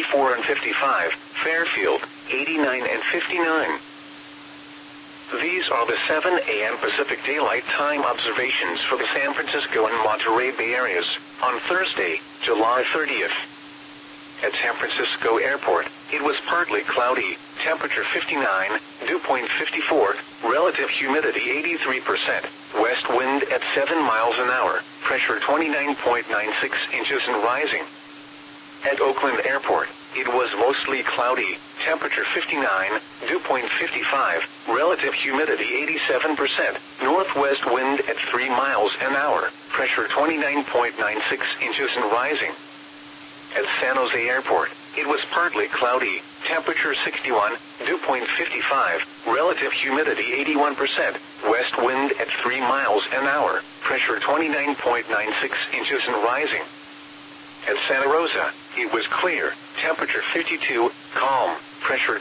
74 and 55, Fairfield, 89 and 59. These are the 7 a.m. Pacific Daylight Time observations for the San Francisco and Monterey Bay areas on Thursday, July 30th. At San Francisco Airport, it was partly cloudy, temperature 59, dew point 54, relative humidity 83%, west wind at 7 miles an hour, pressure 29.96 inches and rising. At Oakland Airport, it was mostly cloudy, temperature 59, dew point 55, relative humidity 87%, northwest wind at 3 miles an hour, pressure 29.96 inches and rising. At San Jose Airport, it was partly cloudy, temperature 61, dew point 55, relative humidity 81%, west wind at 3 miles an hour, pressure 29.96 inches and rising. At Santa Rosa, it was clear, temperature 52, calm, pressure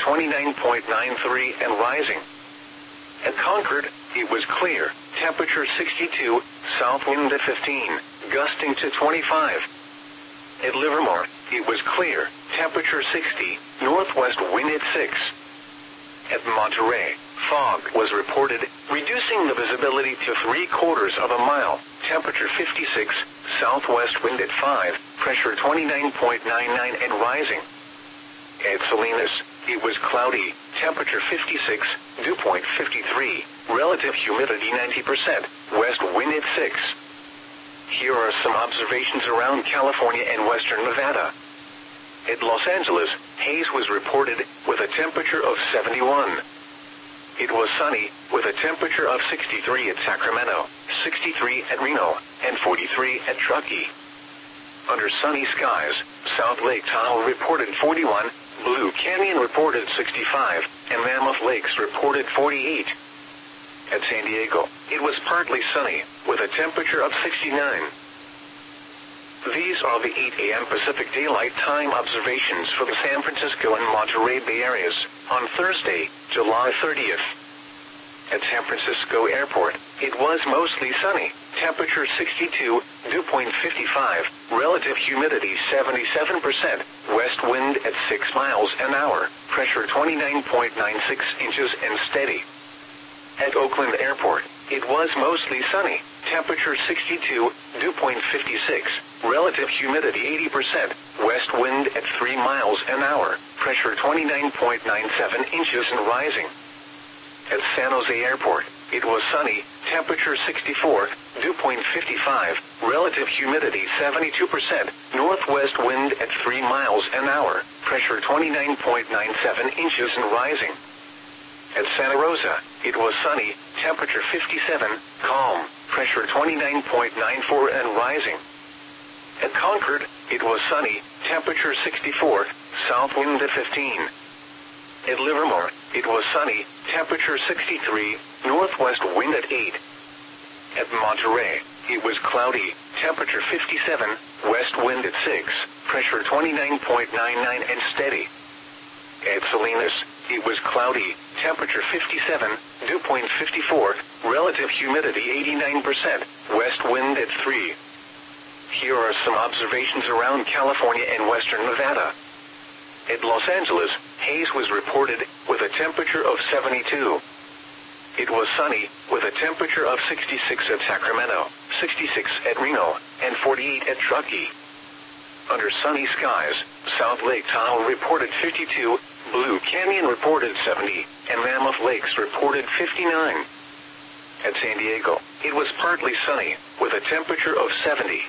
29.93 and rising. At Concord, it was clear, temperature 62, south wind at 15, gusting to 25. At Livermore, it was clear, temperature 60, northwest wind at 6. At Monterey, fog was reported, reducing the visibility to 3/4 of a mile, temperature 56, southwest wind at 5, pressure 29.99 and rising. At Salinas, it was cloudy, temperature 56, dew point 53, relative humidity 90%, west wind at 6. Here are some observations around California and western Nevada. At Los Angeles, haze was reported with a temperature of 71. It was sunny with a temperature of 63 at Sacramento, 63 at Reno, and 43 at Truckee. Under sunny skies, South Lake Tahoe reported 41, Blue Canyon reported 65, and Mammoth Lakes reported 48. At San Diego, it was partly sunny, with a temperature of 69. These are the 8 a.m. Pacific Daylight Time observations for the San Francisco and Monterey Bay areas on Thursday, July 30th. At San Francisco Airport, it was mostly sunny, temperature 62, dew point 55, relative humidity 77%, west wind at 6 miles an hour, pressure 29.96 inches and steady. At Oakland Airport, it was mostly sunny, temperature 62, dew point 56, relative humidity 80%, west wind at 3 miles an hour, pressure 29.97 inches and rising. At San Jose Airport, it was sunny, temperature 64, dew point 55, relative humidity 72%, northwest wind at 3 miles an hour, pressure 29.97 inches and rising. At Santa Rosa, it was sunny, temperature 57, calm, pressure 29.94 and rising. At Concord, it was sunny, temperature 64, south wind at 15. At Livermore, it was sunny, temperature 63, northwest wind at 8. At Monterey, it was cloudy, temperature 57, west wind at 6, pressure 29.99 and steady. At Salinas, it was cloudy, temperature 57, dew point 54, relative humidity 89%, west wind at 3. Here are some observations around California and western Nevada. At Los Angeles, haze was reported with a temperature of 72. It was sunny with a temperature of 66 at Sacramento, 66 at Reno, and 48 at Truckee. Under sunny skies, South Lake Tahoe reported 52, Blue Canyon reported 70, and Mammoth Lakes reported 59. At San Diego, it was partly sunny, with a temperature of 70.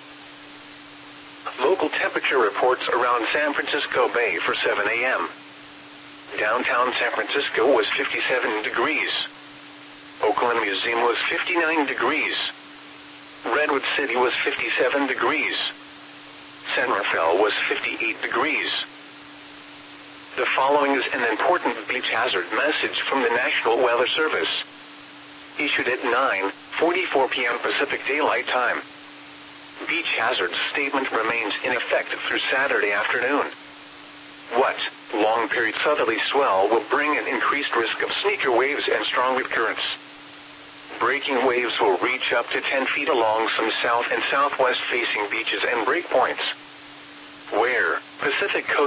Local temperature reports around San Francisco Bay for 7 a.m. Downtown San Francisco was 57 degrees. Oakland Museum was 59 degrees. Redwood City was 57 degrees. San Rafael was 58 degrees. The following is an important beach hazard message from the National Weather Service. Issued at 9:44 p.m. Pacific Daylight Time. Beach hazard statement remains in effect through Saturday afternoon. What? Long-period southerly swell will bring an increased risk of sneaker waves and strong wind currents. Breaking waves will reach up to 10 feet along some south and southwest facing beaches and breakpoints. Where? Pacific Coast